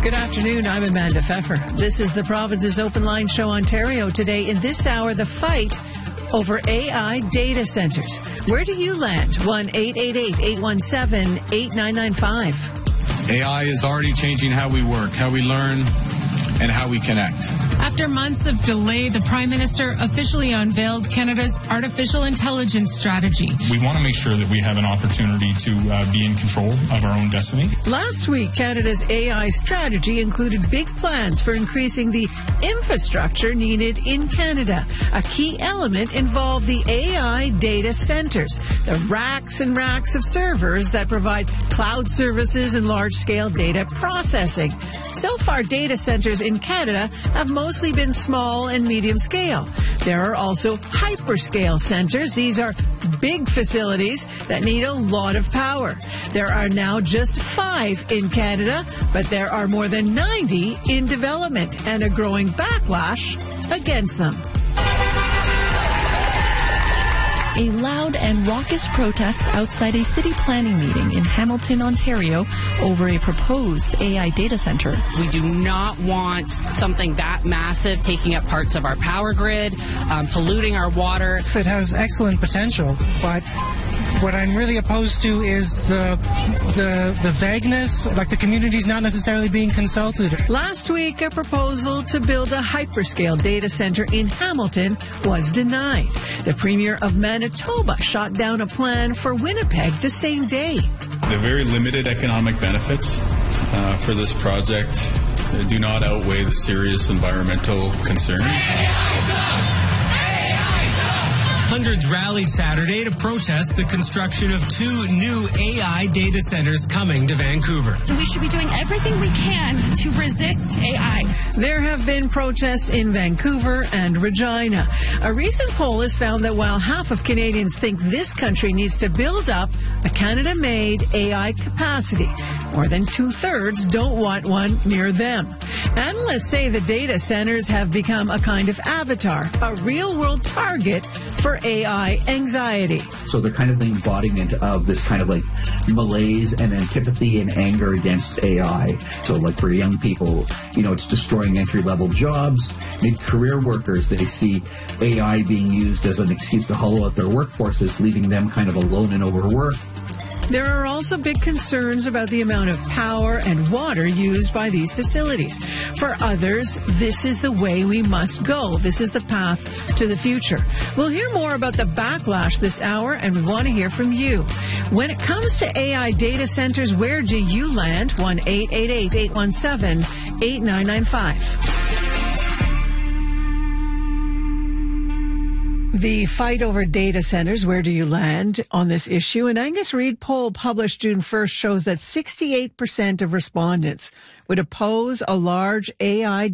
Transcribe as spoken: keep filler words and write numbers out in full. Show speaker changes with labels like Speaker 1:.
Speaker 1: Good afternoon. I'm Amanda Pfeffer. This is the Province's Open Line Show Ontario. Today, in this hour, the fight over A I data centers. Where do you land? one eight eight eight, eight one seven, eight nine nine five.
Speaker 2: A I is already changing how we work, how we learn, and how we connect.
Speaker 3: After months of delay, the Prime Minister officially unveiled Canada's artificial intelligence strategy.
Speaker 4: We want to make sure that we have an opportunity to uh, be in control of our own destiny.
Speaker 1: Last week, Canada's A I strategy included big plans for increasing the infrastructure needed in Canada. A key element involved the A I data centers, the racks and racks of servers that provide cloud services and large-scale data processing. So far, data centers in Canada have mostly been small and medium scale. There are also hyperscale centers. These are big facilities that need a lot of power. There are now just five in Canada, but there are more than ninety in development and a growing backlash against them.
Speaker 5: A loud and raucous protest outside a city planning meeting in Hamilton, Ontario, over a proposed A I data center.
Speaker 6: We do not want something that massive taking up parts of our power grid, um, polluting our water.
Speaker 7: It has excellent potential, but what I'm really opposed to is the the the vagueness, like the community's not necessarily being consulted.
Speaker 1: Last week, a proposal to build a hyperscale data center in Hamilton was denied. The Premier of Manitoba shot down a plan for Winnipeg the same day.
Speaker 8: The very limited economic benefits uh, for this project do not outweigh the serious environmental concerns.
Speaker 9: Hundreds rallied Saturday to protest the construction of two new A I data centers coming to Vancouver.
Speaker 10: We should be doing everything we can to resist A I.
Speaker 1: There have been protests in Vancouver and Regina. A recent poll has found that while half of Canadians think this country needs to build up a Canada-made A I capacity, more than two-thirds don't want one near them. Analysts say the data centers have become a kind of avatar, a real-world target for A I anxiety.
Speaker 11: So they're kind of the embodiment of this kind of like malaise and antipathy and anger against A I. So like for young people, you know, it's destroying entry-level jobs. Mid-career workers, they see A I being used as an excuse to hollow out their workforces, leaving them kind of alone and overworked.
Speaker 1: There are also big concerns about the amount of power and water used by these facilities. For others, this is the way we must go. This is the path to the future. We'll hear more about the backlash this hour, and we want to hear from you. When it comes to A I data centers, where do you land? one eight eight eight, eight one seven, eight nine nine five. The fight over data centers, where do you land on this issue? An Angus Reid poll published June first shows that sixty-eight percent of respondents would oppose a large A I